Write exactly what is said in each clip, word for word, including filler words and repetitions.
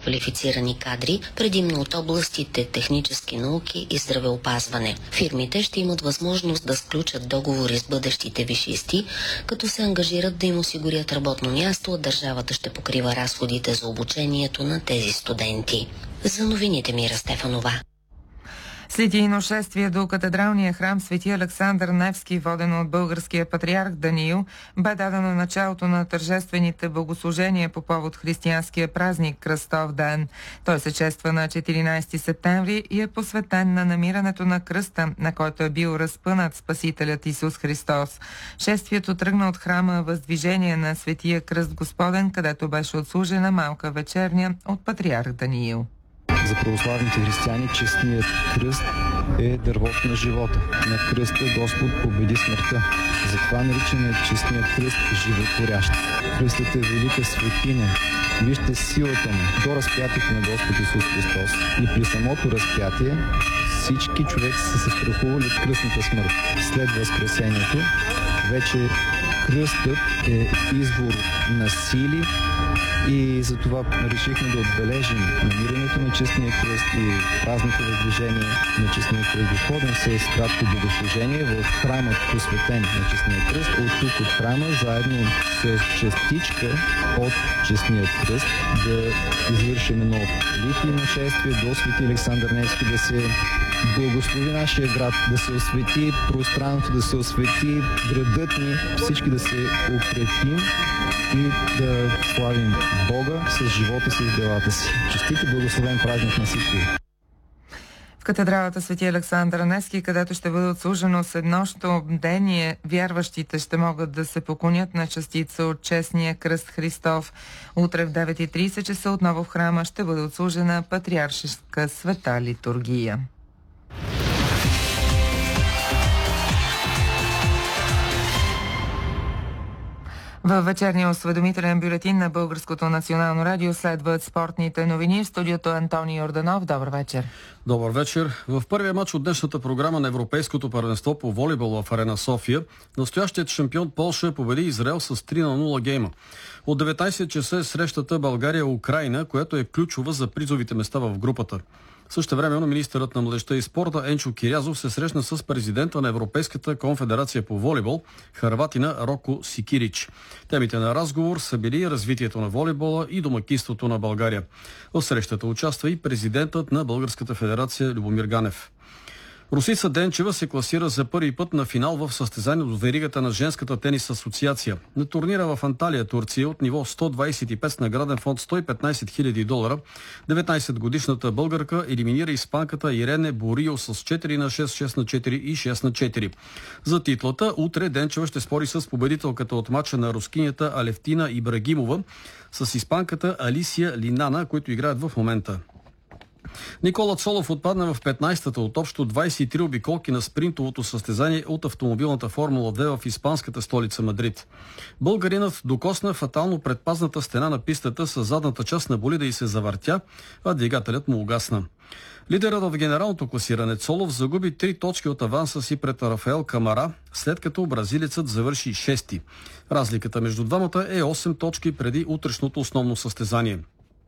квалифицирани кадри, предимно от областите технически науки и здравеопазване. Фирмите ще имат възможност да сключат договори с бъдещите висшисти, като се ангажират да им осигурят работно място, а държавата ще покрива разходите за обучението на тези студенти. За новините Мира Стефанова. След шествие до катедралния храм Свети Александър Невски, водено от българския патриарх Даниил, бе дадено началото на тържествените богослужения по повод християнския празник Кръстов ден. Той се чества на четиринайсети септември и е посветен на намирането на кръста, на който е бил разпънат Спасителят Исус Христос. Шествието тръгна от храма Въздвижение на Светия кръст Господен, където беше отслужена малка вечерня от патриарх Даниил. За православните християни честният кръст е дървото на живота. На кръста Господ победи смъртта. Затова наричаме честният кръст животворящ. Кръстът е велика светиня. Вижте силата му до разпятието на Господ Исус Христос. И при самото разпятие всички човеци са се страхували от кръстната смърт. След възкресението вече кръстът е извор на сили и затова решихме да отбележим намирането на честния кръст и празника Въздвижение на честния кръст Господен с кратко богослужение в храмът, посветен на честния кръст. От тук от храма, заедно с частичка от честния кръст, да извършим едно литийно шествие до Свети Александър Невски, да се благослови нашия град, да се освети пространството, да се освети градът ни, всички да се укрепим и да славим Бога с живота си и делата си. Честит и благословен празник на всички! В катедралата Свети Александър Невски, където ще бъде отслужено седнощно бдение, вярващите ще могат да се поклонят на частица от честния кръст Христов. Утре в девет и трийсет часа отново в храма ще бъде отслужена патриаршеска света литургия. Във вечерния осведомителен бюлетин на Българското национално радио следват спортните новини. В студиото Антони Йорданов. Добър вечер. Добър вечер. В първия матч от днешната програма на Европейското първенство по волейбол в Арена София, настоящият шампион Полша победи Израел с три на нула гейма. От деветнайсет часа е срещата България-Украйна, която е ключова за призовите места в групата. Същевременно министърът на младежта и спорта Енчо Кирязов се срещна с президента на Европейската конфедерация по волейбол, хърватина Роко Сикирич. Темите на разговор са били развитието на волейбола и домакинството на България. В срещата участва и президентът на Българската федерация Любомир Ганев. Русица Денчева се класира за първи път на финал в състезание от веригата на женската тенис асоциация. На турнира в Анталия, Турция, от ниво сто двайсет и пет с награден фонд сто и петнайсет хиляди долара, деветнайсетгодишната българка елиминира испанката Ирене Борио с четири на шест, шест на четири и шест на четири. За титлата утре Денчева ще спори с победителката от мача на рускинята Алевтина Ибрагимова с испанката Алисия Линана, които играят в момента. Никола Цолов отпадна в петнайсетата от общо двайсет и три обиколки на спринтовото състезание от автомобилната Формула две в испанската столица Мадрид. Българинът докосна фатално предпазната стена на пистата с задната част на болида и се завъртя, а двигателят му угасна. Лидерът в генералното класиране Цолов загуби три точки от аванса си пред Рафаел Камара, след като бразилецът завърши шести. Разликата между двамата е осем точки преди утрешното основно състезание.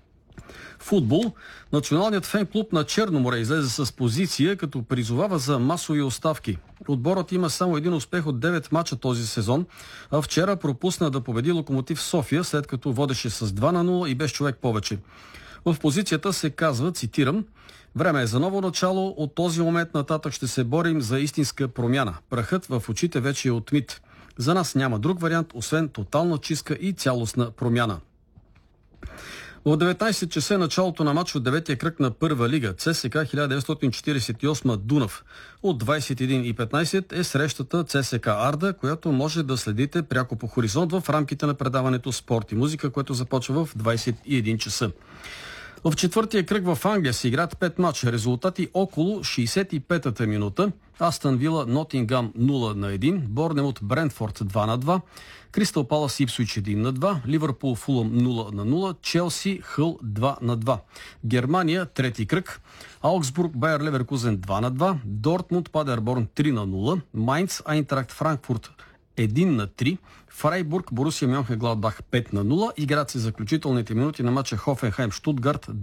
Футбол. Националният фен-клуб на Черно море излезе с позиция, като призовава за масови оставки. Отборът има само един успех от девет мача този сезон, а вчера пропусна да победи Локомотив София, след като водеше с два на нула и без човек повече. В позицията се казва, цитирам: "Време е за ново начало, от този момент нататък ще се борим за истинска промяна. Прахът в очите вече е отмит. За нас няма друг вариант, освен тотална чистка и цялостна промяна." В деветнайсет часа е началото на матч от деветия кръг на първа лига. ЦСКА хиляда деветстотин четирийсет и осма Дунав. От двайсет и един и петнайсет е срещата ЦСКА Арда, която може да следите пряко по Хоризонт в рамките на предаването Спорт и музика, което започва в двайсет и един часа. В четвъртия кръг в Англия се играят пет мача. Резултати около шейсет и пета минута. Астън Вила Нотингам нула на един, Борнемут Брентфорд два на два, Кристал Палас Ипсуич един на два, Ливърпул Фулъм нула на нула, Челси Хъл два на два. Германия трети кръг. Аугсбург Байер Леверкузен два на два, Дортмунд Падерборн три на нула, Майнц Айнтракт Франкфурт един на три, Фрайбург Борусия Мьонхенгладбах пет на нула. Играят се заключителните минути на матча Хофенхайм Штутгарт